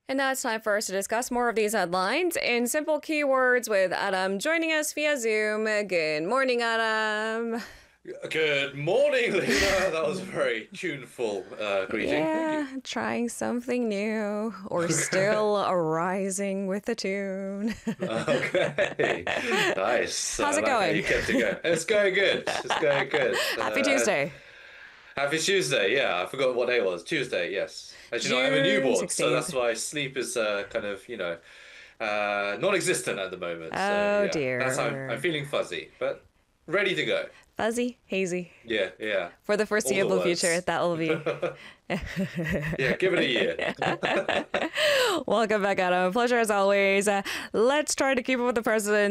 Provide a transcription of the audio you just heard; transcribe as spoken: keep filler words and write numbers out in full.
And now it's time for us to discuss more of these headlines in simple keywords with Adam joining us via Zoom. Good morning, Adam. Good morning, Lena. That was a very tuneful uh, greeting. Yeah, trying something new or still arising with the tune. Okay, nice. How's I it like how going? you kept it going. It's going good. It's going good. Happy Uh, Tuesday. Happy Tuesday. Yeah, I forgot what day it was. Tuesday, yes. As you know, I'm a June newborn, so sixteenth. that's why sleep is uh, kind of, you know, uh, non-existent at the moment. So Oh yeah, that's how I'm, I'm dear. feeling fuzzy, but ready to go. Fuzzy, hazy. Yeah, yeah. For the All the foreseeable future, words. that will be. Yeah, give it a year. Welcome back, Adam. Pleasure as always. Uh, let's try to keep up with the president.